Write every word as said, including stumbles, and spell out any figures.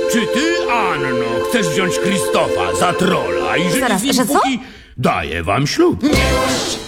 Czy ty, Anno, chcesz wziąć Krzysztofa za trola i żyć Zaraz, z nim że co? póki daje wam ślub? Miłość